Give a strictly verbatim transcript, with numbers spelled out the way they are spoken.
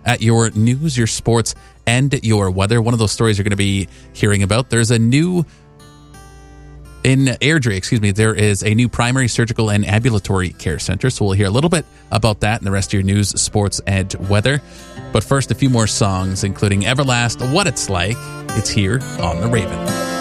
at your news, your sports, and your weather. One of those stories you're going to be hearing about. There's a new, in Airdrie, excuse me, there is a new primary surgical and ambulatory care center. So we'll hear a little bit about that in the rest of your news, sports, and weather. But first, a few more songs, including Everlast, What It's Like. It's here on The Raven.